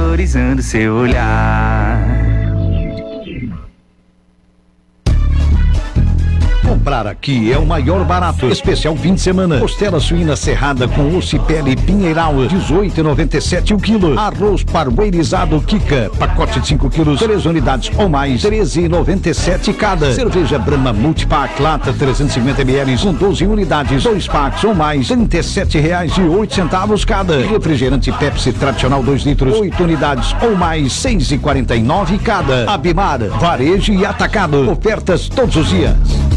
valorizando seu olhar. Comprar aqui é o maior barato. Especial fim de semana. Costela suína serrada com osso e pele pinheiral, R$18,97 o quilo. Arroz parboilizado Kika, pacote de 5 quilos, 3 unidades ou mais, R$13,97 cada. Cerveja Brahma Multipack, lata 350 ml, com 12 unidades, 2 packs ou mais, R$37,08 cada. Refrigerante Pepsi tradicional 2 litros, 8 unidades ou mais, R$6,49 cada. Abimar, varejo e atacado. Ofertas todos os dias.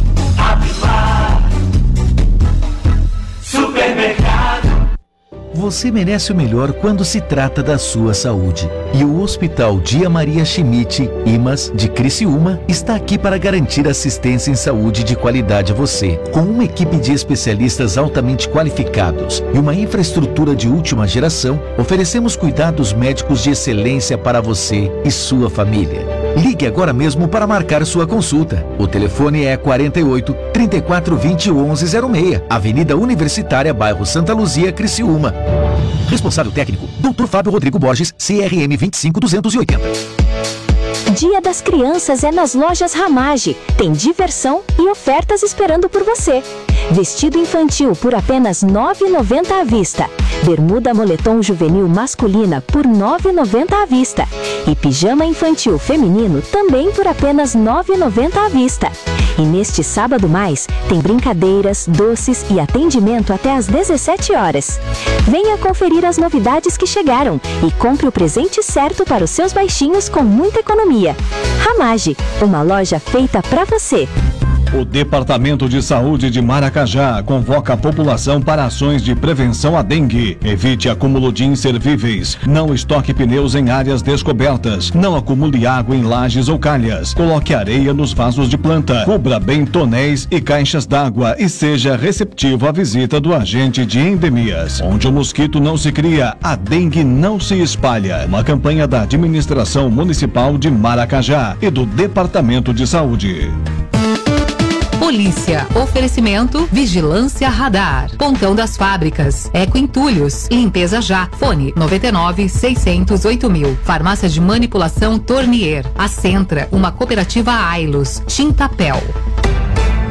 Supermercado. Você merece o melhor quando se trata da sua saúde. E o Hospital Dia Maria Schmidt, IMAS, de Criciúma, está aqui para garantir assistência em saúde de qualidade a você. Com uma equipe de especialistas altamente qualificados e uma infraestrutura de última geração, oferecemos cuidados médicos de excelência para você e sua família. Ligue agora mesmo para marcar sua consulta. O telefone é 48 34 20 11 06, Avenida Universitária, bairro Santa Luzia, Criciúma. Responsável técnico, Dr. Fábio Rodrigo Borges, CRM 25280. Dia das Crianças é nas lojas Ramage. Tem diversão e ofertas esperando por você. Vestido infantil por apenas R$ 9,90 à vista. Bermuda moletom juvenil masculina por R$ 9,90 à vista. E pijama infantil feminino também por apenas R$ 9,90 à vista. E neste sábado mais, tem brincadeiras, doces e atendimento até às 17 horas. Venha conferir as novidades que chegaram e compre o presente certo para os seus baixinhos com muita economia. Ramage, uma loja feita para você. O Departamento de Saúde de Maracajá convoca a população para ações de prevenção à dengue. Evite acúmulo de inservíveis. Não estoque pneus em áreas descobertas. Não acumule água em lajes ou calhas. Coloque areia nos vasos de planta. Cubra bem tonéis e caixas d'água e seja receptivo à visita do agente de endemias. Onde o mosquito não se cria, a dengue não se espalha. Uma campanha da Administração Municipal de Maracajá e do Departamento de Saúde. Polícia, oferecimento, vigilância radar, Pontão das Fábricas, Eco Entulhos, Limpeza Já, fone 99 600 8000, Farmácia de Manipulação Tornier, Acentra, uma cooperativa Ailos, Tintapel.